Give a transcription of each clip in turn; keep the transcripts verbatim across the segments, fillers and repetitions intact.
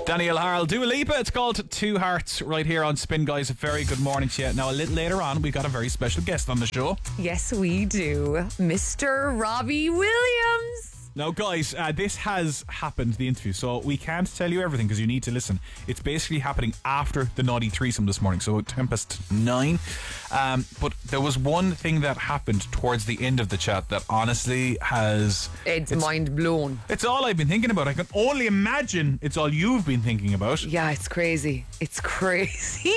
Daniel Harrell, Dua Lipa. It's called Two Hearts right here on Spin, guys. A very good morning to you. Now, a little later on, we've got a very special guest on the show. Yes, we do. Mister Robbie Williams. Now, guys, uh, this has happened, the interview, so we can't tell you everything because you need to listen. It's basically happening after the naughty threesome this morning, so ten past nine. Um, but there was one thing that happened towards the end of the chat that honestly has... Ed's mind blown. It's all I've been thinking about. I can only imagine it's all you've been thinking about. Yeah, it's crazy. It's crazy.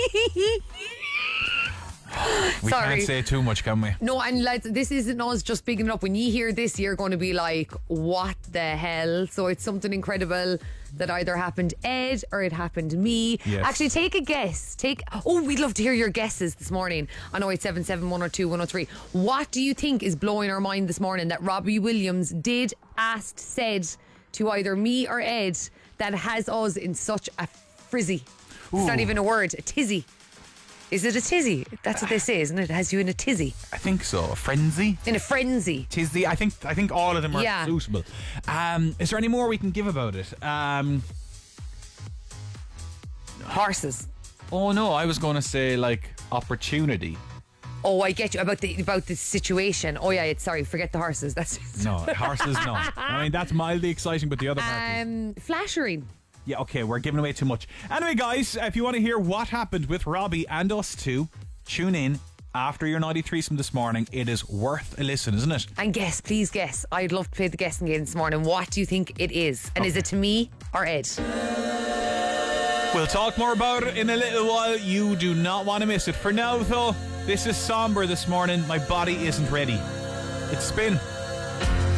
We Sorry. can't say too much, can we? No, and lads, this isn't us just bigging it up. When you hear this, you're going to be like, what the hell? So it's something incredible that either happened Ed or it happened me. Yes. Actually, take a guess. Take. Oh, we'd love to hear your guesses this morning on oh eight seven seven, one oh two, one oh three. What do you think is blowing our mind this morning that Robbie Williams did, asked, said to either me or Ed that has us in such a frizzy? Ooh. It's not even a word, a tizzy. Is it a tizzy? That's what they say, isn't it? It has you in a tizzy. I think so. A frenzy? In a frenzy. Tizzy. I think I think all of them are Yeah. suitable. Um, is there any more we can give about it? Um, Horses. oh no, I was going to say like opportunity. Oh, I get you about the about the situation. Oh yeah, it's sorry, forget the horses. That's No, horses. No. I mean that's mildly exciting, but the other part. is- um flashering. Yeah, okay, we're giving away too much. Anyway, guys, if you want to hear what happened with Robbie and us too, tune in after your naughty threesome this morning. It is worth a listen, isn't it? And guess, please guess. I'd love to play the guessing game this morning. What do you think it is? And is it to me or Ed? We'll talk more about it in a little while. You do not want to miss it. For now, though, this is somber this morning. My body isn't ready. It's Spin.